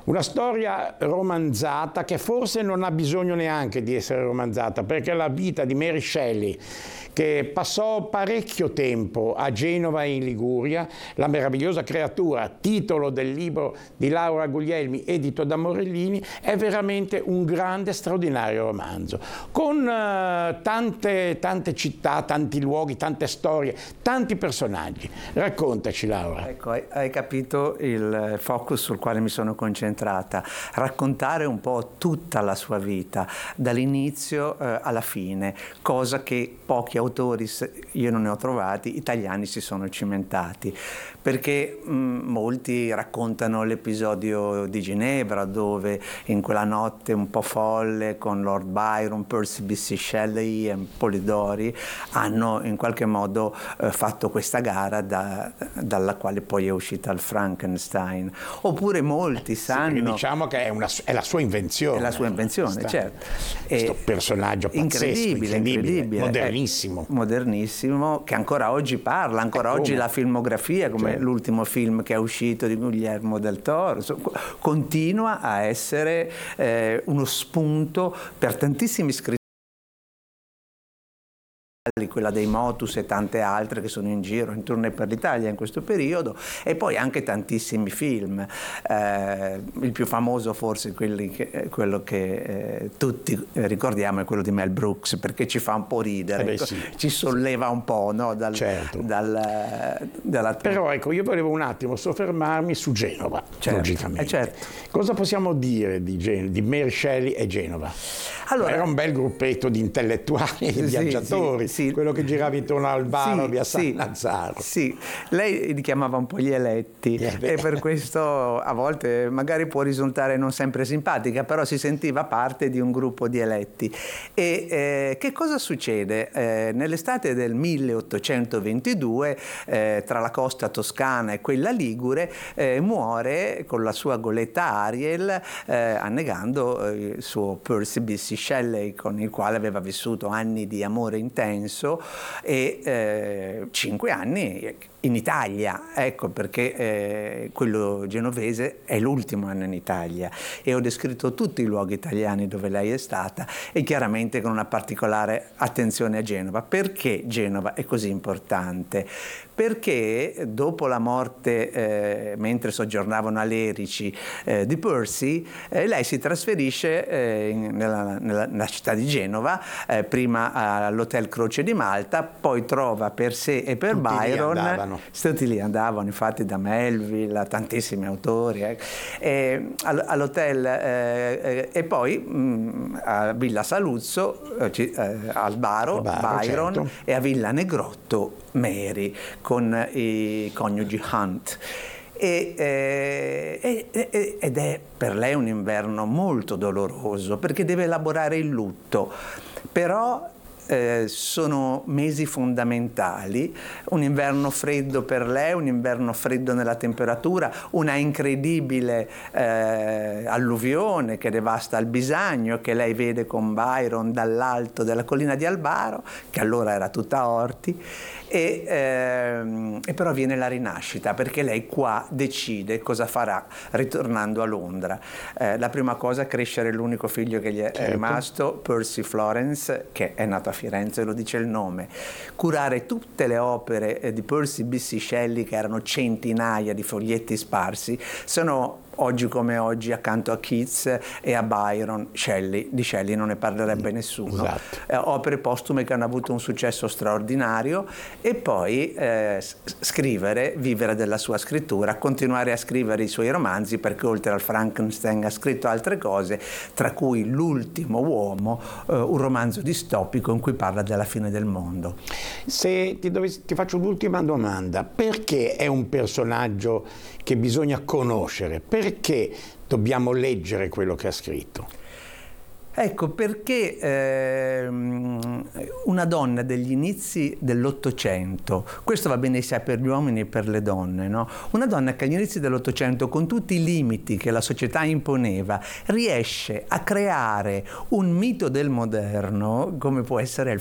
Una storia romanzata che forse non ha bisogno neanche di essere romanzata, perché la vita di Mary Shelley, che passò parecchio tempo a Genova in Liguria, la meravigliosa creatura, titolo del libro di Laura Guglielmi, edito da Morellini, è veramente un grande, straordinario romanzo, con tante città, tanti luoghi, tante storie, tanti personaggi. Raccontaci, Laura. Ecco, hai capito il focus sul quale mi sono concentrata, raccontare un po' tutta la sua vita, dall'inizio alla fine, cosa che pochi autori, io non ne ho trovati, italiani si sono cimentati, perché molti raccontano l'episodio di Ginevra, dove in quella notte un po' folle con Lord Byron, Percy B.C. Shelley e Polidori hanno in qualche modo fatto questa gara dalla quale poi è uscita il Frankenstein. Oppure molti sanno... Sì, diciamo che è la sua invenzione. È la sua invenzione, certo. Questo personaggio pazzesco, incredibile, modernissimo, che ancora oggi parla, ancora oggi la filmografia, come l'ultimo film che è uscito di Guillermo del Toro, continua a essere uno spunto per tantissimi scrittori, quella dei Motus e tante altre che sono in giro, in tournée per l'Italia in questo periodo, e poi anche tantissimi film. Il più famoso forse quello che tutti ricordiamo è quello di Mel Brooks, perché ci fa un po' ridere, ci solleva un po', no? Però ecco, io volevo un attimo soffermarmi su Genova, logicamente. Cosa possiamo dire di Mary Shelley e Genova? Allora, era un bel gruppetto di intellettuali e di viaggiatori, quello che girava intorno al Albaro, via San Lazzaro. Sì, lei li chiamava un po' gli eletti, e per questo a volte magari può risultare non sempre simpatica, però si sentiva parte di un gruppo di eletti. E che cosa succede? Nell'estate del 1822, tra la costa toscana e quella ligure, muore con la sua goletta Ariel, annegando il suo Percy B.C. Shelley, con il quale aveva vissuto anni di amore intenso e 5 anni in Italia, ecco perché quello genovese è l'ultimo anno in Italia, e ho descritto tutti i luoghi italiani dove lei è stata, e chiaramente con una particolare attenzione a Genova. Perché Genova è così importante? Perché dopo la morte, mentre soggiornavano a Lerici, di Percy, lei si trasferisce nella città di Genova, prima all'Hotel Croce di Malta, poi trova per sé e per Byron. Tutti lì andavano, infatti, da Melville a tantissimi autori, all'hotel, e poi a Villa Saluzzo, al Baro, Byron, e a Villa Negrotto Mary, con i coniugi Hunt. Ed è per lei un inverno molto doloroso, perché deve elaborare il lutto, però sono mesi fondamentali, un inverno freddo per lei, un inverno freddo nella temperatura, una incredibile alluvione che devasta il Bisagno, che lei vede con Byron dall'alto della collina di Albaro, che allora era tutta orti, e però viene la rinascita, perché lei qua decide cosa farà ritornando a Londra. La prima cosa è crescere l'unico figlio che gli è rimasto, Percy Florence, che è nato a Firenze, lo dice il nome, curare tutte le opere di Percy B.C. Shelley, che erano centinaia di foglietti sparsi, sono oggi come oggi accanto a Keats e a Byron. Di Shelley non ne parlerebbe nessuno. Opere postume che hanno avuto un successo straordinario, e poi scrivere, vivere della sua scrittura, continuare a scrivere i suoi romanzi, perché oltre al Frankenstein ha scritto altre cose, tra cui L'ultimo uomo, un romanzo distopico in cui parla della fine del mondo. Se ti faccio l'ultima domanda: perché è un personaggio che bisogna conoscere? Perché dobbiamo leggere quello che ha scritto? Ecco, perché una donna degli inizi dell'Ottocento, questo va bene sia per gli uomini che per le donne, no? Una donna che agli inizi dell'Ottocento, con tutti i limiti che la società imponeva, riesce a creare un mito del moderno, come può essere il